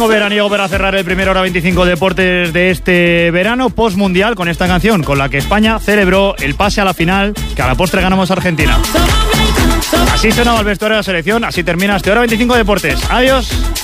ritmo veraniego para cerrar el primer Hora 25 Deportes de este verano post-mundial con esta canción con la que España celebró el pase a la final que a la postre ganamos a Argentina. Así sonaba el vestuario de la selección, así termina este Hora 25 Deportes. Adiós.